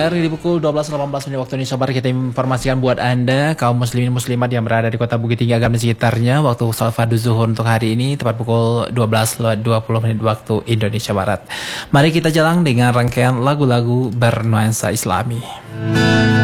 pendengar, di pukul 12.18 waktu Indonesia Barat kita informasikan buat Anda kaum muslimin muslimat yang berada di kota Bukit Tinggi dan sekitarnya, waktu salat fardu zuhur untuk hari ini tepat pukul 12.20 waktu Indonesia Barat. Mari kita jalan dengan rangkaian lagu-lagu bernuansa Islami.